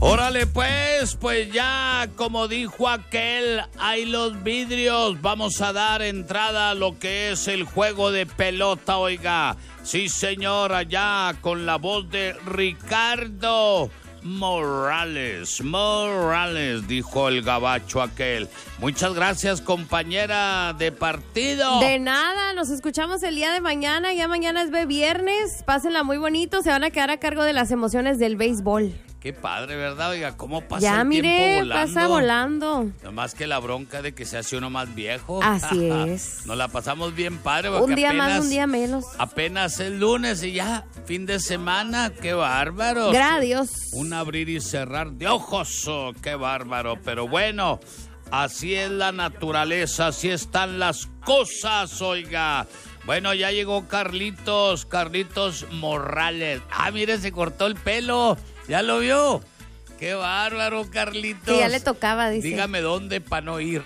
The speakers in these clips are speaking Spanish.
Órale pues ya como dijo aquel, hay los vidrios, vamos a dar entrada a lo que es el juego de pelota, oiga. Sí señor, allá con la voz de Ricardo Morales, dijo el gabacho aquel. Muchas gracias, compañera de partido. De nada, nos escuchamos el día de mañana, ya mañana es viernes, pásenla muy bonito, se van a quedar a cargo de las emociones del béisbol. Qué padre, ¿verdad? Oiga, ¿cómo pasa ya, el tiempo volando? Pasa volando. Nomás que la bronca de que se hace uno más viejo. Así es. Nos la pasamos bien padre. Un día más, un día menos. Apenas es lunes y ya, fin de semana. ¡Qué bárbaro! Gracias. Un abrir y cerrar de ojos. Oh, ¡qué bárbaro! Pero bueno, así es la naturaleza, así están las cosas, oiga. Bueno, ya llegó Carlitos Morales. Ah, mire, se cortó el pelo. ¿Ya lo vio? ¡Qué bárbaro, Carlitos! Sí, ya le tocaba, dice. Dígame dónde para no ir.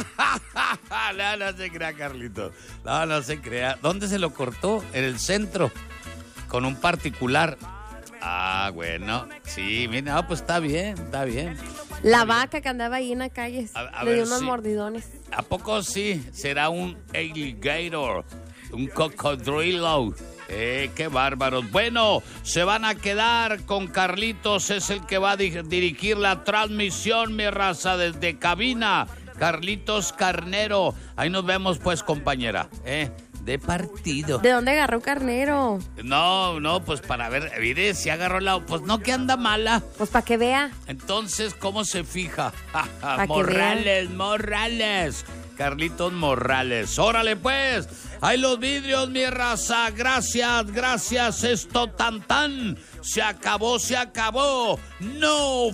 No se crea, Carlitos. No se crea. ¿Dónde se lo cortó? En el centro. Con un particular. Ah, bueno. Sí, mira, pues está bien. La vaca que andaba ahí en la calle le dio unos mordidones. ¿A poco sí? ¿Será un alligator? ¿Un cocodrilo? ¡Qué bárbaros! Bueno, se van a quedar con Carlitos, es el que va a dirigir la transmisión, mi raza, desde cabina. Carlitos Carnero. Ahí nos vemos, pues, compañera. De partido. ¿De dónde agarró Carnero? No, pues para ver, mire, si agarró la... Pues no, que anda mala. Pues para que vea. Entonces, ¿cómo se fija? Morales. Carlitos Morales. Órale, pues. Ahí los vidrios, mi raza. Gracias. Esto tan. Se acabó. No